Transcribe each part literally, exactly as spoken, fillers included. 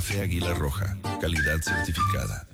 Café Águila Roja, calidad certificada.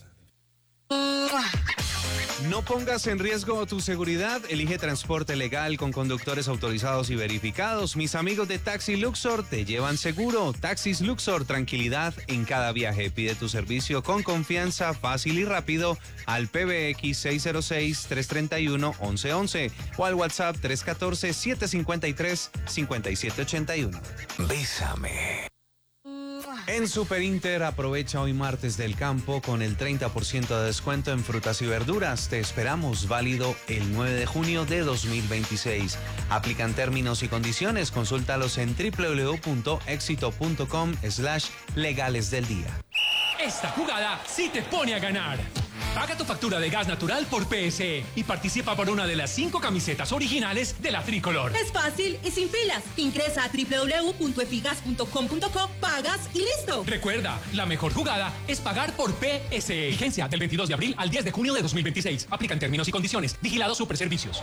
No pongas en riesgo tu seguridad, elige transporte legal con conductores autorizados y verificados. Mis amigos de Taxi Luxor te llevan seguro. Taxis Luxor, tranquilidad en cada viaje. Pide tu servicio con confianza, fácil y rápido al P B X seis cero seis, tres tres uno, once once o al WhatsApp tres uno cuatro, siete cinco tres, cinco siete ocho uno. Bésame. En Super Inter aprovecha hoy martes del campo con el treinta por ciento de descuento en frutas y verduras. Te esperamos, válido el nueve de junio de dos mil veintiséis. Aplican términos y condiciones. Consúltalos en w w w punto éxito punto com slash legales del día. Esta jugada sí te pone a ganar. Paga tu factura de gas natural por P S E y participa por una de las cinco camisetas originales de la Tricolor. Es fácil y sin filas. Ingresa a w w w punto efigas punto com punto co, pagas y listo. Recuerda, la mejor jugada es pagar por P S E. Vigencia del veintidós de abril al diez de junio de dos mil veintiséis. Aplican términos y condiciones. Vigilado Superservicios.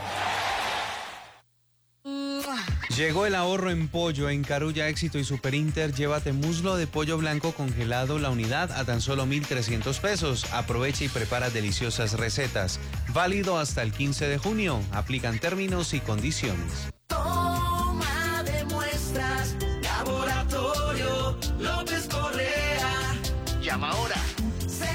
Llegó el ahorro en pollo en Carulla, Éxito y Super Inter. Llévate muslo de pollo blanco congelado la unidad a tan solo mil trescientos pesos. Aprovecha y prepara deliciosas recetas. Válido hasta el quince de junio. Aplican términos y condiciones. Toma de muestras, Laboratorio López Correa. Llama ahora